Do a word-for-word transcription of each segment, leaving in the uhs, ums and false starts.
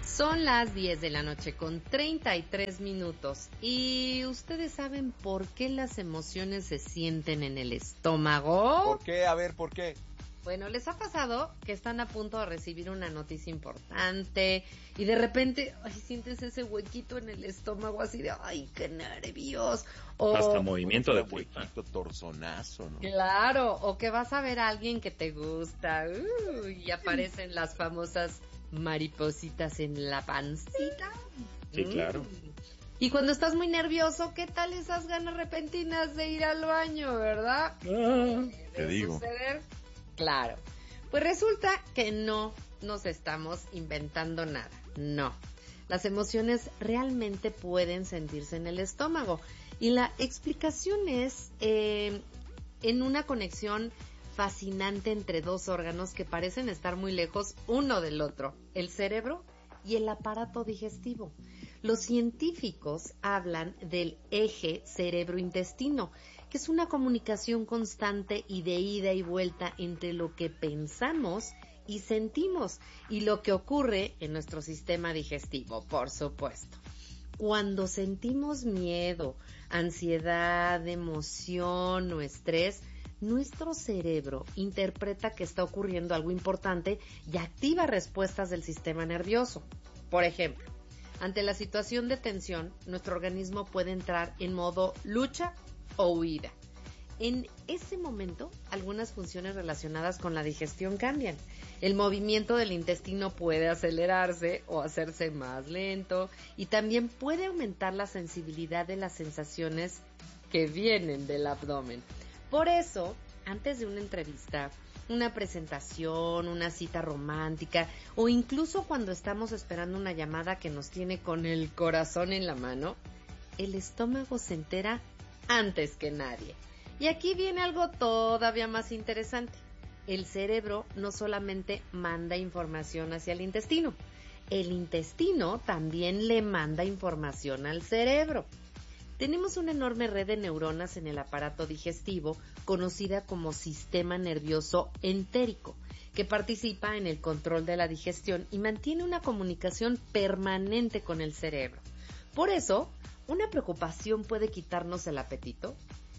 Son las diez de la noche con treinta y tres minutos. ¿Y ustedes saben por qué las emociones se sienten en el estómago? ¿Por qué? A ver, ¿por qué? Bueno, ¿les ha pasado que están a punto de recibir una noticia importante y de repente, ay, sientes ese huequito en el estómago así de, ay, qué nervios? O hasta movimiento de pulpa. Huequito, torzonazo, ¿no? Claro, o que vas a ver a alguien que te gusta, uh, y aparecen las famosas maripositas en la pancita. Sí, claro. Y cuando estás muy nervioso, ¿qué tal esas ganas repentinas de ir al baño, verdad? Ah, te digo. Suceder? Claro. Pues resulta que no nos estamos inventando nada. No. Las emociones realmente pueden sentirse en el estómago. Y la explicación es eh, en una conexión fascinante entre dos órganos que parecen estar muy lejos uno del otro, el cerebro y el aparato digestivo. Los científicos hablan del eje cerebro-intestino, que es una comunicación constante y de ida y vuelta entre lo que pensamos y sentimos y lo que ocurre en nuestro sistema digestivo, por supuesto. Cuando sentimos miedo, ansiedad, emoción o estrés, nuestro cerebro interpreta que está ocurriendo algo importante y activa respuestas del sistema nervioso. Por ejemplo, ante la situación de tensión, nuestro organismo puede entrar en modo lucha o huida. En ese momento, algunas funciones relacionadas con la digestión cambian. El movimiento del intestino puede acelerarse o hacerse más lento y también puede aumentar la sensibilidad de las sensaciones que vienen del abdomen. Por eso, antes de una entrevista, una presentación, una cita romántica o incluso cuando estamos esperando una llamada que nos tiene con el corazón en la mano, el estómago se entera antes que nadie. Y aquí viene algo todavía más interesante. El cerebro no solamente manda información hacia el intestino, el intestino también le manda información al cerebro. Tenemos una enorme red de neuronas en el aparato digestivo, conocida como sistema nervioso entérico, que participa en el control de la digestión y mantiene una comunicación permanente con el cerebro. Por eso, una preocupación puede quitarnos el apetito,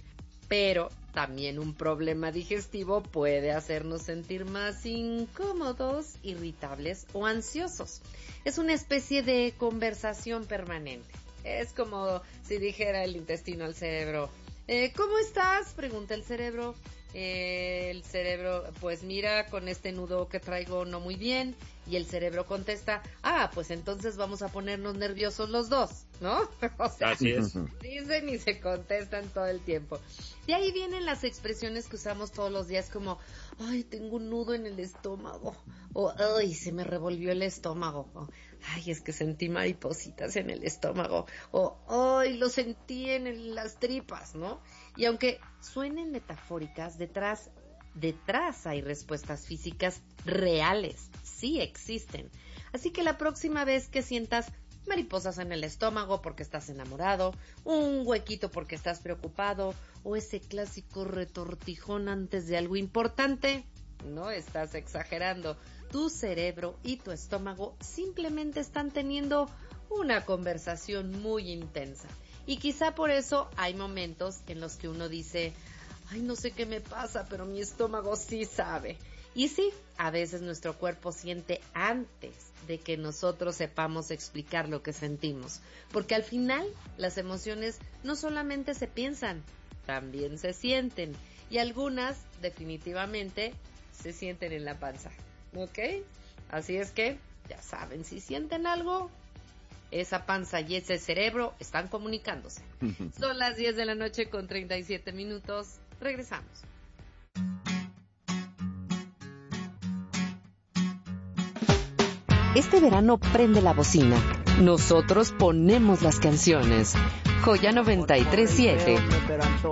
pero también un problema digestivo puede hacernos sentir más incómodos, irritables o ansiosos. Es una especie de conversación permanente. Es como si dijera el intestino al cerebro, eh, ¿cómo estás? Pregunta el cerebro. Eh, el cerebro, pues mira, con este nudo que traigo no muy bien. Y el cerebro contesta, ah, pues entonces vamos a ponernos nerviosos los dos, ¿no? O sea, así es. Dicen y se contestan todo el tiempo. De ahí vienen las expresiones que usamos todos los días como, ay, tengo un nudo en el estómago. O, ay, se me revolvió el estómago. O, ay, es que sentí maripositas en el estómago. O, ay, lo sentí en las tripas, ¿no? Y aunque suenen metafóricas, detrás, detrás hay respuestas físicas reales. Sí existen. Así que la próxima vez que sientas mariposas en el estómago porque estás enamorado, un huequito porque estás preocupado, o ese clásico retortijón antes de algo importante, no estás exagerando. Tu cerebro y tu estómago simplemente están teniendo una conversación muy intensa. Y quizá por eso hay momentos en los que uno dice, ay, no sé qué me pasa, pero mi estómago sí sabe. Y sí, a veces nuestro cuerpo siente antes de que nosotros sepamos explicar lo que sentimos. Porque al final, las emociones no solamente se piensan, también se sienten. Y algunas, definitivamente, se sienten en la panza. ¿Ok? Así es que, ya saben, si sienten algo, esa panza y ese cerebro están comunicándose. Son las diez de la noche con treinta y siete minutos. Regresamos. Este verano prende la bocina. Nosotros ponemos las canciones. Joya noventa y tres siete.